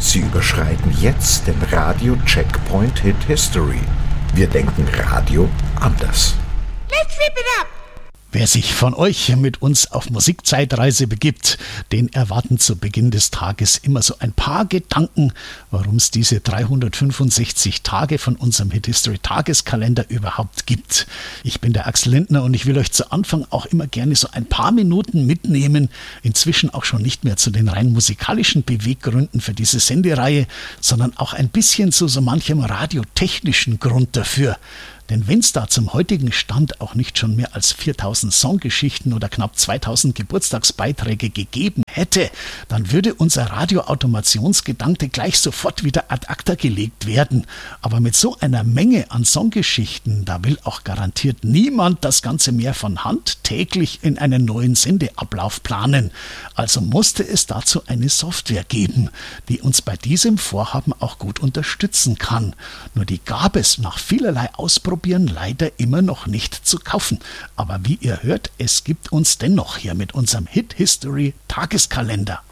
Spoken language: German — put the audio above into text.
Sie überschreiten jetzt den Radio-Checkpoint Hit History. Wir denken Radio anders. Let's rip it up! Wer sich von euch mit uns auf Musikzeitreise begibt, den erwarten zu Beginn des Tages immer so ein paar Gedanken, warum es diese 365 Tage von unserem Hit History Tageskalender überhaupt gibt. Ich bin der Axel Lindner und ich will euch zu Anfang auch immer gerne so ein paar Minuten mitnehmen, inzwischen auch schon nicht mehr zu den rein musikalischen Beweggründen für diese Sendereihe, sondern auch ein bisschen zu so manchem radiotechnischen Grund dafür. Denn wenn es da zum heutigen Stand auch nicht schon mehr als 4000 Songgeschichten oder knapp 2000 Geburtstagsbeiträge gegeben hätte, dann würde unser Radioautomationsgedanke gleich sofort wieder ad acta gelegt werden. Aber mit so einer Menge an Songgeschichten, da will auch garantiert niemand das Ganze mehr von Hand täglich in einen neuen Sendeablauf planen. Also musste es dazu eine Software geben, die uns bei diesem Vorhaben auch gut unterstützen kann. Nur die gab es nach vielerlei Ausprobieren leider immer noch nicht zu kaufen. Aber wie ihr hört, es gibt uns dennoch hier mit unserem Hit History Tageskalender.